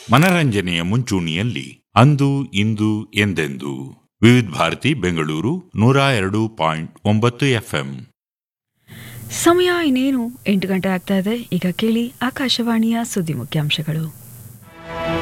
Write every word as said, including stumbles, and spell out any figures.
ಮನರಂಜನೆಯ ಮುಂಚೂಣಿಯಲ್ಲಿ ಅಂದು ಇಂದು ಎಂದೆಂದು ವಿವಿಧ ಭಾರತಿ ಬೆಂಗಳೂರು ನೂರ ಎರಡು ಪಾಯಿಂಟ್ ಒಂಬತ್ತು ಎಫ್ಎಂ. ಸಮಯ ಇನ್ನೇನು ಎಂಟು ಗಂಟೆ ಆಗ್ತಾ ಇದೆ. ಈಗ ಕೇಳಿ ಆಕಾಶವಾಣಿಯ ಸುದ್ದಿ ಮುಖ್ಯಾಂಶಗಳು.